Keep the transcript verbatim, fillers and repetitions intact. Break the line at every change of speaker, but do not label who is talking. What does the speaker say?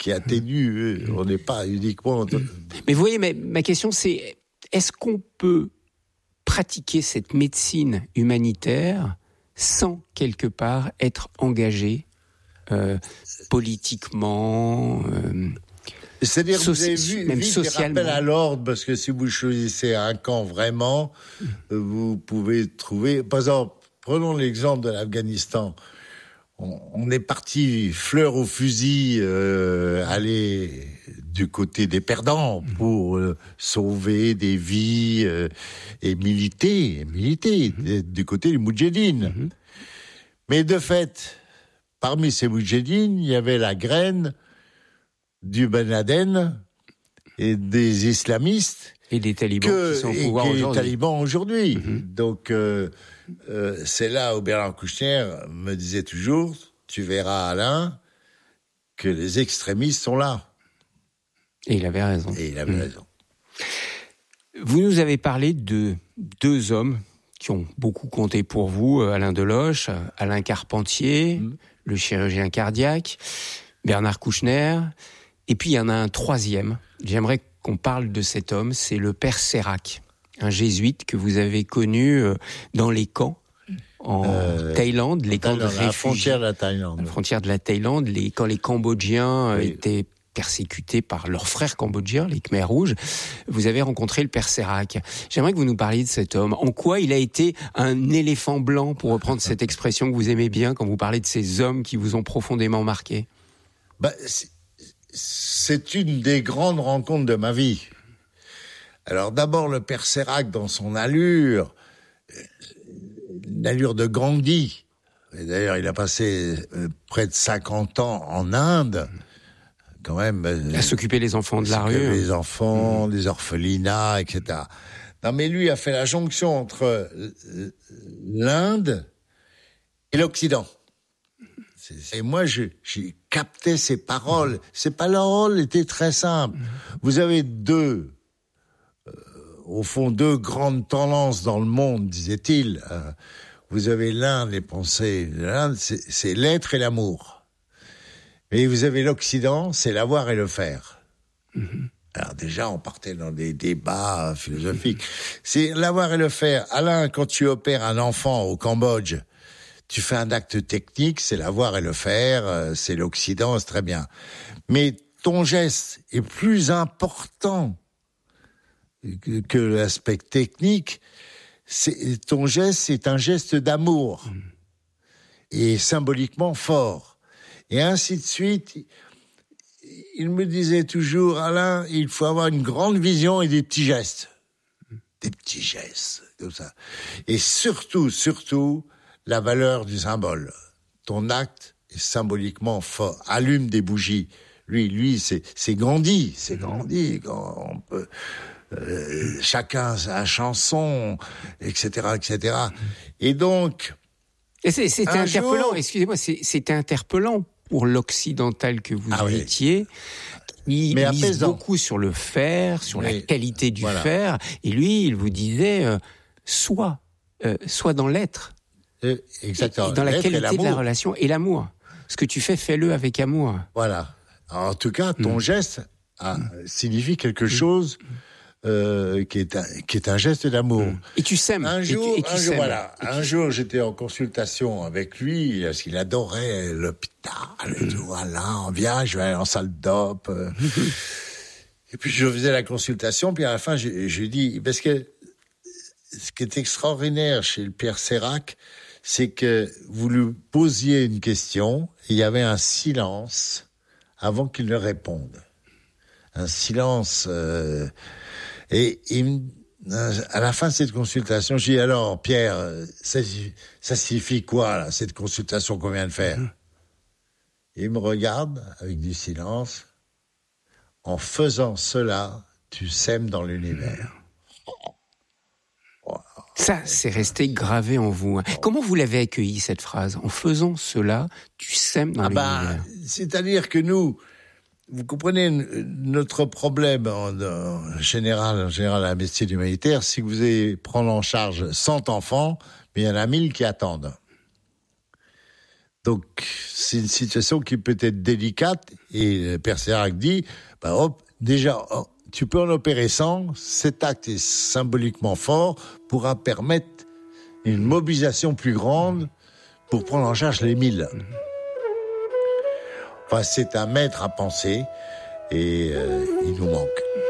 qui atténue. On n'est pas uniquement...
Mais vous voyez, ma, ma question c'est, est-ce qu'on peut pratiquer cette médecine humanitaire sans, quelque part, être engagé euh, politiquement euh,
C'est-à-dire que
soci-
vous avez vu
même
vite
socialement.
des rappels à l'ordre, parce que si vous choisissez un camp vraiment, mmh. vous pouvez trouver... Par exemple, prenons l'exemple de l'Afghanistan. On, on est parti fleur au fusil, euh, aller du côté des perdants pour euh, sauver des vies euh, et militer, militer mmh. du côté des moudjahidines. Mmh. Mais de fait, parmi ces moudjahidines, il y avait la graine du Ben Laden et des islamistes
et des talibans
que,
qui sont au pouvoir
et
aujourd'hui.
Les talibans aujourd'hui.
Mmh.
Donc euh, euh, c'est là où Bernard Kouchner me disait toujours, tu verras Alain, que les extrémistes sont là.
Et il avait raison.
Et il avait mmh. raison.
Vous nous avez parlé de deux hommes qui ont beaucoup compté pour vous, Alain Deloche, Alain Carpentier, mmh. le chirurgien cardiaque, Bernard Kouchner, et puis il y en a un troisième. J'aimerais qu'on parle de cet homme, c'est le père Sérac, un jésuite que vous avez connu dans les camps en euh, Thaïlande, les camps de réfugiés.
À la frontière de la Thaïlande.
À la frontière de la Thaïlande, les, quand les Cambodgiens oui. étaient persécutés par leurs frères cambodgiens, les Khmers rouges, vous avez rencontré le père Sérac. J'aimerais que vous nous parliez de cet homme. En quoi il a été un éléphant blanc, pour reprendre cette expression que vous aimez bien quand vous parlez de ces hommes qui vous ont profondément marqué?
Bah, c'est, c'est une des grandes rencontres de ma vie. Alors d'abord, le père Sérac, dans son allure, l'allure de Gandhi. Et d'ailleurs, il a passé près de cinquante ans en Inde, quand même.
À s'occuper des enfants de la rue.
Les enfants, mmh. des orphelinats, et cetera. Non, mais lui a fait la jonction entre l'Inde et l'Occident. Et moi, je, j'ai capté ses paroles. Ses paroles étaient très simples. Vous avez deux, euh, au fond, deux grandes tendances dans le monde, disait-il. Euh, vous avez l'Inde, les pensées. L'Inde, c'est, c'est l'être et l'amour. Et vous avez l'Occident, c'est l'avoir et le faire. Mm-hmm. Alors déjà, on partait dans des débats philosophiques. Mm-hmm. C'est l'avoir et le faire. Alain, quand tu opères un enfant au Cambodge, tu fais un acte technique, c'est l'avoir et le faire, c'est l'Occident, c'est très bien. Mais ton geste est plus important que, que l'aspect technique. C'est, ton geste, c'est un geste d'amour. Mmh. Et symboliquement fort. Et ainsi de suite. Il me disait toujours, Alain, il faut avoir une grande vision et des petits gestes. Des petits gestes, comme ça. Et surtout, surtout, la valeur du symbole. Ton acte est symboliquement fort. Allume des bougies. Lui, lui, c'est, c'est Gandhi. C'est Gandhi. On peut, euh, chacun sa chanson, et cetera, et cetera. Et donc.
Et c'est, c'était interpellant.
Jour...
Excusez-moi, c'est, c'était interpellant pour l'occidental que vous ah étiez. Oui. Il mise apaisant. beaucoup sur le fer, sur Mais, la qualité du voilà. fer. Et lui, il vous disait, euh, soit, euh, soit dans l'être.
Exactement.
Et dans la qualité de la relation et l'amour. Ce que tu fais, fais-le avec amour.
Voilà. Alors, en tout cas, ton mmh. geste a, signifie quelque chose euh, qui, est un, qui est un geste d'amour. Mmh.
Et tu s'aimes.
Un jour,
et tu, et tu
un, jour voilà.
et
un
tu...
jour, j'étais en consultation avec lui parce qu'il adorait l'hôpital. Mmh. Et tout, voilà, on vient, je vais aller en salle d'op. Mmh. Et puis, je faisais la consultation. Puis à la fin, je, je lui dis, parce que ce qui est extraordinaire chez le père Sérac, c'est que vous lui posiez une question et il y avait un silence avant qu'il ne réponde. Un silence. Euh, et, et à la fin de cette consultation, je dis alors, Pierre, ça, ça signifie quoi, là, cette consultation qu'on vient de faire? Mmh. Et il me regarde avec du silence. En faisant cela, tu sèmes dans l'univers.
Ça, c'est resté gravé en vous. Comment vous l'avez accueilli, cette phrase? En faisant cela, tu sèmes dans ah l'univers.
Bah, c'est-à-dire que nous, vous comprenez, notre problème en, en général, en général à la médecine humanitaire, c'est que vous allez prendre en charge cent enfants, mais il y en a mille qui attendent. Donc, c'est une situation qui peut être délicate. Et le père Sérac dit, bah, hop, déjà, oh, tu peux en opérer cent. Cet acte est symboliquement fort, pourra permettre une mobilisation plus grande pour prendre en charge les mille. Enfin, c'est un maître à penser et euh, il nous manque.